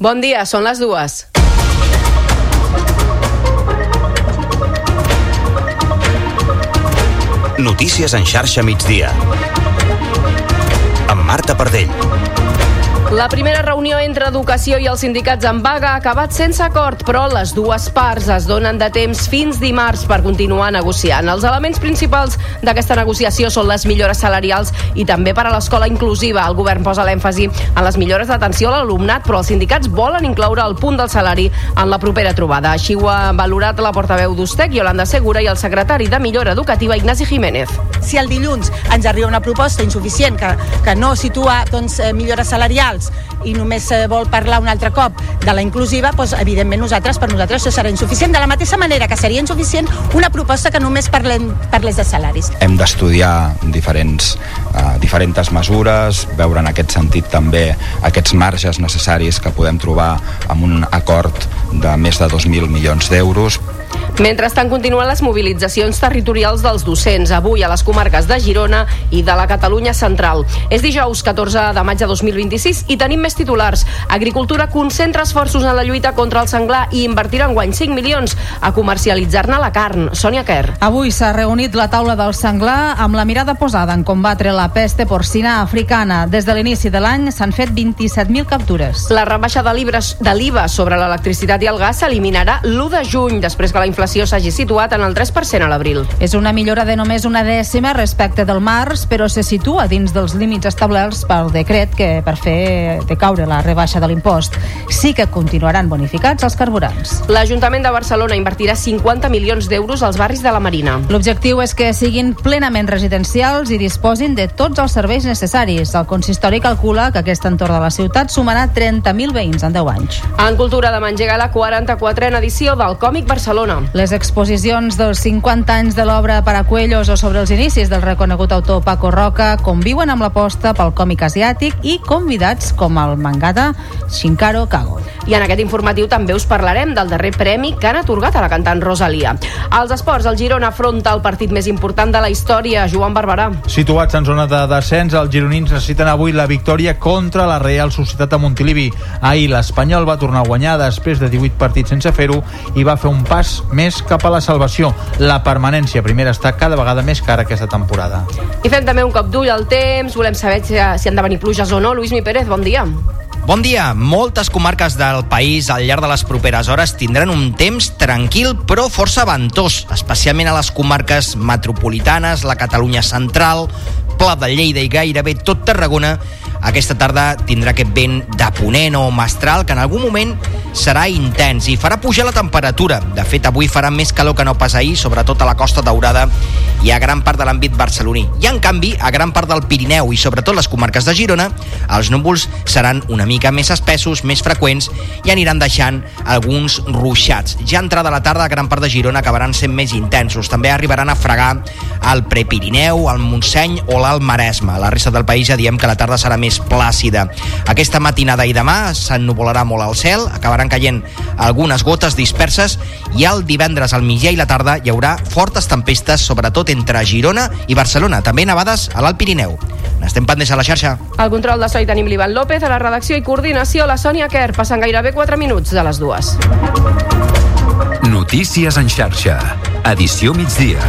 Bon dia, són les 2. Notícies en xarxa migdia. Amb Marta Pardell. La primera reunió entre Educació i els sindicats en vaga ha acabat sense acord, però les dues parts es donen de temps fins dimarts per continuar negociant. Els elements principals d'aquesta negociació són les millores salarials i també per a l'escola inclusiva. El govern posa l'èmfasi en les millores d'atenció a l'alumnat, però els sindicats volen incloure el punt del salari en la propera trobada. Així ho ha valorat la portaveu d'Ustec, Yolanda Segura, i el secretari de Millora Educativa, Ignasi Jiménez. Si el dilluns ens arriba una proposta insuficient que no situa millores salarials i només vol parlar un altre cop de la inclusiva, doncs, evidentment per nosaltres això serà insuficient, de la mateixa manera que seria insuficient una proposta que només parlés de salaris. Hem d'estudiar diferents mesures, veure en aquest sentit també aquests marges necessaris que podem trobar amb un acord de més de 2.000 milions d'euros. Mentrestant, continuen les mobilitzacions territorials dels docents, avui a les comarques de Girona i de la Catalunya central. És dijous 14 de maig de 2026 i tenim més titulars. Agricultura concentra esforços en la lluita contra el senglar i invertirà enguany 5 milions a comercialitzar-ne la carn. Sònia Quer. Avui s'ha reunit la taula del senglar amb la mirada posada en combatre la peste porcina africana. Des de l'inici de l'any s'han fet 27.000 captures. La rebaixa de l'IVA sobre l'electricitat i el gas s'eliminarà l'1 de juny, després que la inflació s'hagi situat en el 3% a l'abril. És una millora de només una dècima respecte del març, però se situa dins dels límits establerts pel decret que per fer decaure la rebaixa de l'impost. Sí que continuaran bonificats els carburants. L'Ajuntament de Barcelona invertirà 50 milions d'euros als barris de la Marina. L'objectiu és que siguin plenament residencials i disposin de tots els serveis necessaris. El consistori calcula que aquest entorn de la ciutat sumarà 30.000 veïns en 10 anys. En cultura, demà engega la 44a edició del Còmic Barcelona. Les exposicions dels 50 anys de l'obra Paracuellos o sobre els inicis del reconegut autor Paco Roca conviuen amb l'aposta pel còmic asiàtic i convidats com el mangaka Shintaro Kago. I en aquest informatiu també us parlarem del darrer premi que han atorgat a la cantant Rosalia. Als esports, el Girona afronta el partit més important de la història. Joan Barberà. Situats en zona de descens, els gironins necessiten avui la victòria contra la Real Societat de Montilivi. Ahir l'Espanyol va tornar a guanyar després de 18 partits sense fer-ho i va fer un pas més cap a la salvació. La permanència primera està cada vegada més cara aquesta temporada. I fem també un cop d'ull al temps. Volem saber si han de venir pluges o no. Luismi Pérez, bon dia. Bon dia. Moltes comarques del país al llarg de les properes hores tindran un temps tranquil però força ventós, especialment a les comarques metropolitanes, la Catalunya central, Pla de Lleida i gairebé tot Tarragona. Aquesta tarda tindrà aquest vent de ponent o mestral que en algun moment serà intens i farà pujar la temperatura. De fet, avui farà més calor que no pas ahir, sobretot a la Costa Daurada i a gran part de l'àmbit barceloní. I en canvi, a gran part del Pirineu i sobretot les comarques de Girona, els núvols seran una mica més espessos, més freqüents i aniran deixant alguns ruixats. Ja entrada la tarda, a gran part de Girona acabaran sent més intensos. També arribaran a fregar el Prepirineu, el Montseny o l'Alt Maresme. La resta del país ja diem que la tarda serà més plàcida. Aquesta matinada i demà s'ennuvolarà molt el cel, acabaran caient algunes gotes disperses i el divendres al migdia i la tarda hi haurà fortes tempestes, sobretot entre Girona i Barcelona, també nevades a l'Alt Pirineu. N'estem pendents a la xarxa. Al control de so hi tenim l'Ivan López, a la redacció i coordinació la Sònia Quer. Passen gairebé 4 minuts de les 2. Notícies en xarxa. Edició migdia.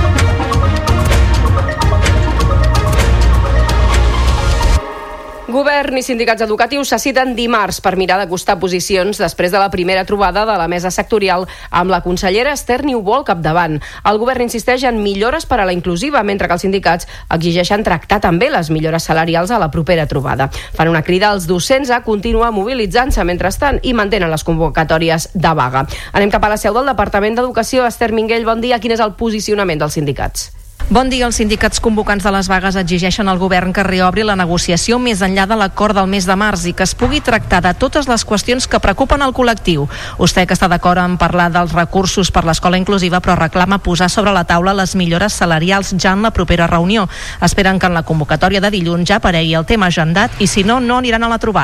Govern i sindicats educatius se citen dimarts per mirar d'acostar posicions després de la primera trobada de la mesa sectorial amb la consellera Esther Niubó al capdavant. El govern insisteix en millores per a la inclusiva, mentre que els sindicats exigeixen tractar també les millores salarials a la propera trobada. Fan una crida als docents a continuar mobilitzant-se mentrestant i mantenen les convocatòries de vaga. Anem cap a la seu del Departament d'Educació. Esther Minguell, bon dia. Quin és el posicionament dels sindicats? Bon dia. Els sindicats convocants de les vagues exigeixen al govern que reobri la negociació més enllà de l'acord del mes de març i que es pugui tractar de totes les qüestions que preocupen el col·lectiu. Ustec està d'acord en parlar dels recursos per l'escola inclusiva, però reclama posar sobre la taula les millores salarials ja en la propera reunió. Esperen que en la convocatòria de dilluns ja aparegui el tema agendat i si no, no aniran a la trobada.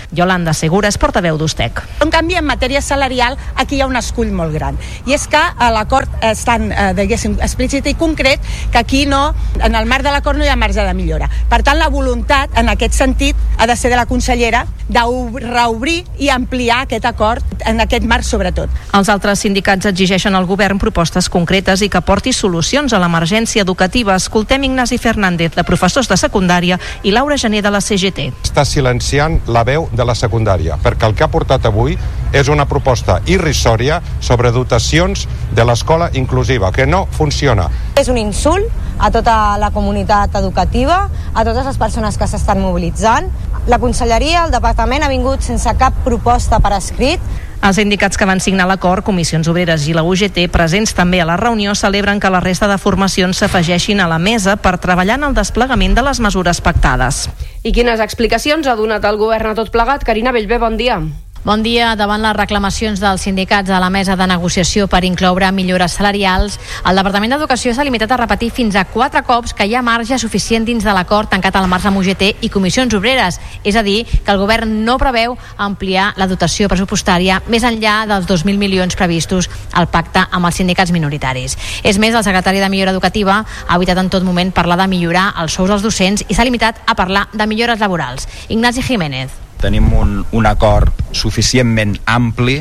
Yolanda Segura és portaveu d'Ustec. En canvi, en matèria salarial, aquí hi ha un escull molt gran. I és que a l'acord és tan, diguéssim, explícit i concret que aquí no, en el marc de l'acord no hi ha marge de millora. Per tant, la voluntat, en aquest sentit, ha de ser de la consellera de reobrir i ampliar aquest acord en aquest marc, sobretot. Els altres sindicats exigeixen al govern propostes concretes i que porti solucions a l'emergència educativa. Escoltem Ignasi Fernández, de professors de secundària, i Laura Gené, de la CGT. Està silenciant la veu de la secundària, perquè el que ha portat avui és una proposta irrisòria sobre dotacions de l'escola inclusiva, que no funciona. És un insult a tota la comunitat educativa, a totes les persones que s'estan mobilitzant. La conselleria, el departament, ha vingut sense cap proposta per escrit. Els sindicats que van signar l'acord, Comissions Obreres i la UGT, presents també a la reunió, celebren que la resta de formacions s'afegeixin a la mesa per treballar en el desplegament de les mesures pactades. I quines explicacions ha donat el govern a tot plegat? Carina Bellver, bon dia. Bon dia. Davant les reclamacions dels sindicats a la mesa de negociació per incloure millores salarials, el Departament d'Educació s'ha limitat a repetir fins a 4 cops que hi ha marge suficient dins de l'acord tancat al març amb UGT i Comissions Obreres. És a dir, que el govern no preveu ampliar la dotació pressupostària més enllà dels 2.000 milions previstos al pacte amb els sindicats minoritaris. És més, el secretari de Millora Educativa ha evitat en tot moment parlar de millorar els sous dels docents i s'ha limitat a parlar de millores laborals. Ignasi Jiménez. Tenim un acord suficientment ampli,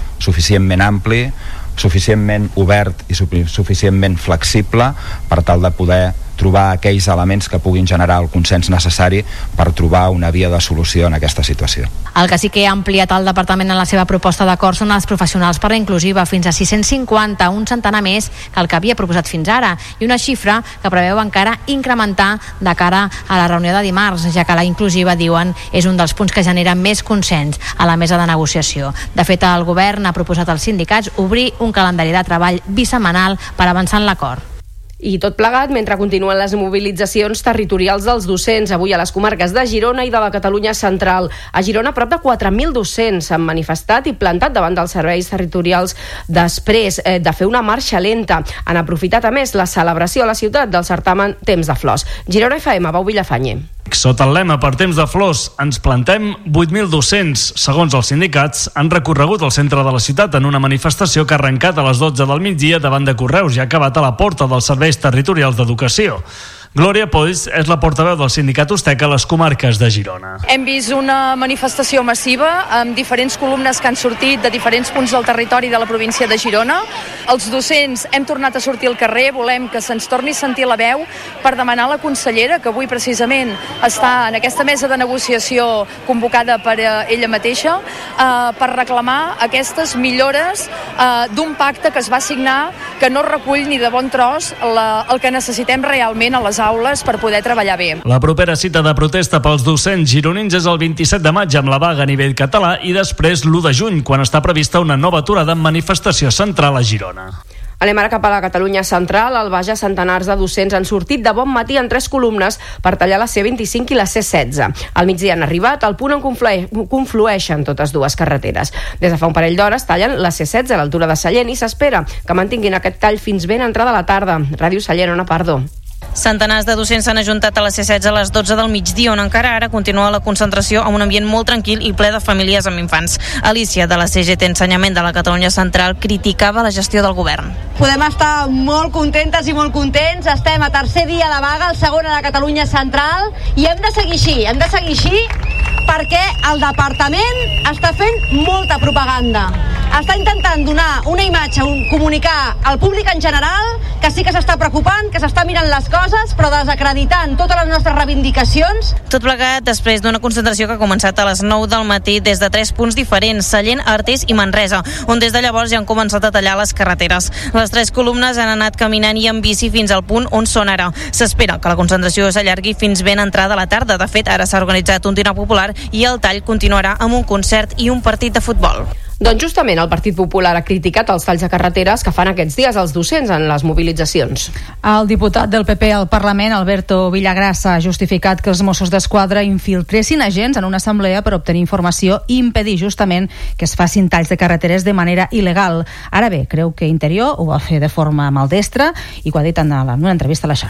suficientment obert i suficientment flexible per tal de poder trobar aquells elements que puguin generar el consens necessari per trobar una via de solució en aquesta situació. El que sí que ha ampliat el departament en la seva proposta d'acord són els professionals per la inclusiva, fins a 650, un centenar més que el que havia proposat fins ara, i una xifra que preveu encara incrementar de cara a la reunió de dimarts, ja que la inclusiva, diuen, és un dels punts que genera més consens a la mesa de negociació. De fet, el govern ha proposat als sindicats obrir un calendari de treball bisetmanal per avançar en l'acord. I tot plegat mentre continuen les mobilitzacions territorials dels docents, avui a les comarques de Girona i de la Catalunya central. A Girona, prop de 4.000 docents s'han manifestat i plantat davant dels serveis territorials després de fer una marxa lenta. Han aprofitat, a més, la celebració a la ciutat del certamen Temps de Flors. Girona FM, Pau Villafañe. Sota el lema Per temps de flors, ens plantem, 8.000 docents, segons els sindicats, han recorregut el centre de la ciutat en una manifestació que ha arrencat a les 12 del migdia davant de Correus i ha acabat a la porta dels serveis territorials d'educació. Glòria Polls és la portaveu del sindicat Ustec a les comarques de Girona. Hem vist una manifestació massiva amb diferents columnes que han sortit de diferents punts del territori de la província de Girona. Els docents hem tornat a sortir al carrer, volem que se'ns torni a sentir la veu per demanar a la consellera, que avui precisament està en aquesta mesa de negociació convocada per ella mateixa, per reclamar aquestes millores d'un pacte que es va signar que no recull ni de bon tros el que necessitem realment a les aules per poder treballar bé. La propera cita de protesta pels docents gironins és el 27 de maig amb la vaga a nivell català i després l'1 de juny, quan està prevista una nova aturada amb manifestació central a Girona. Anem ara cap a la Catalunya central. Al Bages, centenars de docents han sortit de bon matí en 3 columnes per tallar la C25 i la C16. Al migdia han arribat al punt on conflueixen totes dues carreteres. Des de fa un parell d'hores tallen la C16 a l'altura de Sallent i s'espera que mantinguin aquest tall fins ben entrada la tarda. Ràdio Sallent, Ona Pardo. Centenars de docents s'han ajuntat a la C16 a les 12 del migdia, on encara ara continua la concentració amb un ambient molt tranquil i ple de famílies amb infants. Alicia, de la CGT Ensenyament de la Catalunya Central, criticava la gestió del govern. Podem estar molt contentes i molt contents. Estem a tercer dia de vaga, el segon a la Catalunya Central, i hem de seguir així perquè el departament està fent molta propaganda. Està intentant donar una imatge, comunicar al públic en general que sí que s'està preocupant, que s'està mirant les coses, però desacreditant totes les nostres reivindicacions. Tot plegat després d'una concentració que ha començat a les 9 del matí des de 3 punts diferents, Sallent, Artés i Manresa, on des de llavors ja han començat a tallar les carreteres. Les 3 columnes han anat caminant i en bici fins al punt on són ara. S'espera que la concentració s'allargui fins ben entrada a la tarda. De fet, ara s'ha organitzat un dinar popular i el tall continuarà amb un concert i un partit de futbol. Doncs justament el Partit Popular ha criticat els talls de carreteres que fan aquests dies els docents en les mobilitzacions. El diputat del PP al Parlament, Alberto Villagrasa, ha justificat que els Mossos d'Esquadra infiltressin agents en una assemblea per obtenir informació i impedir justament que es facin talls de carreteres de manera il·legal. Ara bé, creu que Interior ho va fer de forma maldestra i ho ha dit en una entrevista a la xarxa.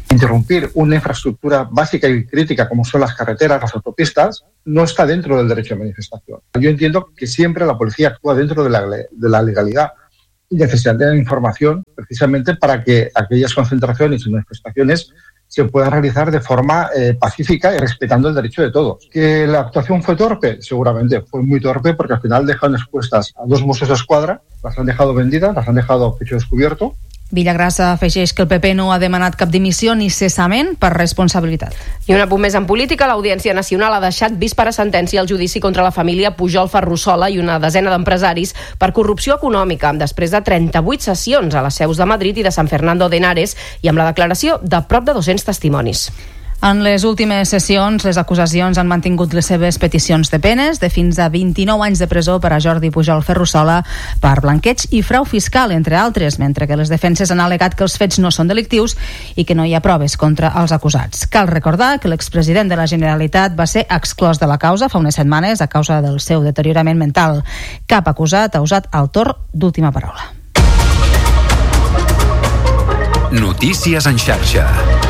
Interrumpir una infraestructura básica y crítica como son las carreteras, las autopistas, no está dentro del derecho de manifestación. Yo entiendo que siempre la policía actúa dentro de la legalidad y necesita de información precisamente para que aquellas concentraciones y manifestaciones se puedan realizar de forma pacífica y respetando el derecho de todos. ¿Que la actuación fue torpe? Seguramente fue muy torpe porque al final dejaron expuestas a 2 Mossos d'Esquadra, las han dejado vendidas, las han dejado a pecho descubierto. Villagrasa afegeix que el PP no ha demanat cap dimissió ni cessament per responsabilitat. I un apunt més en política, l'Audiència Nacional ha deixat vist per a sentència el judici contra la família Pujol Ferrusola i una desena d'empresaris per corrupció econòmica, després de 38 sessions a les seus de Madrid i de San Fernando de Henares i amb la declaració de prop de 200 testimonis. En les últimes sessions, les acusacions han mantingut les seves peticions de penes de fins a 29 anys de presó per a Jordi Pujol Ferrusola per blanqueig i frau fiscal, entre altres, mentre que les defenses han al·legat que els fets no són delictius i que no hi ha proves contra els acusats. Cal recordar que l'expresident de la Generalitat va ser exclòs de la causa fa unes setmanes a causa del seu deteriorament mental. Cap acusat ha usat el torn d'última paraula. Notícies en xarxa.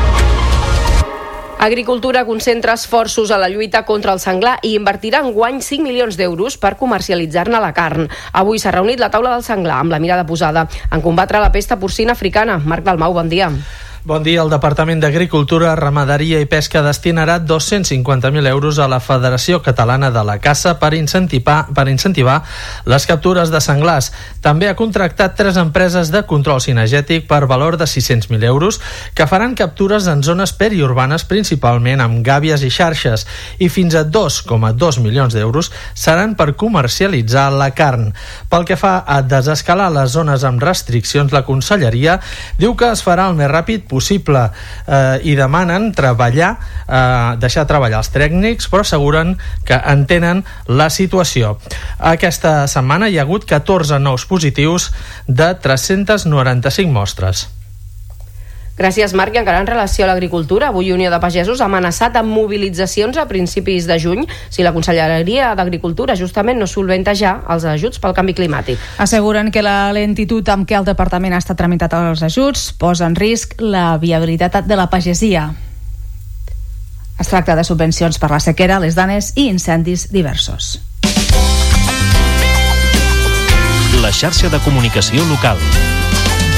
Agricultura concentra esforços a la lluita contra el senglar i invertirà enguany 5 milions d'euros per comercialitzar-ne la carn. Avui s'ha reunit la taula del senglar amb la mirada posada en combatre la pesta porcina africana. Marc Dalmau, bon dia. Bon dia. El Departament d'Agricultura, Ramaderia i Pesca destinarà 250.000 euros a la Federació Catalana de la Caça per incentivar les captures de senglars. També ha contractat 3 empreses de control cinegètic per valor de 600.000 euros que faran captures en zones periurbanes, principalment amb gàbies i xarxes, i fins a 2,2 milions d'euros seran per comercialitzar la carn. Pel que fa a desescalar les zones amb restriccions, la Conselleria diu que es farà el més ràpid possible i demanen deixar treballar els tècnics, però asseguren que entenen la situació. Aquesta setmana hi ha hagut 14 nous positius de 395 mostres. Gràcies, Marc. I encara en relació a l'agricultura, avui Unió de Pagesos ha amenaçat amb mobilitzacions a principis de juny si la Conselleria d'Agricultura justament no solventa ja els ajuts pel canvi climàtic. Asseguren que la lentitud amb què el departament ha estat tramitat els ajuts posa en risc la viabilitat de la pagesia. Es tracta de subvencions per la sequera, les danes i incendis diversos. La xarxa de comunicació local.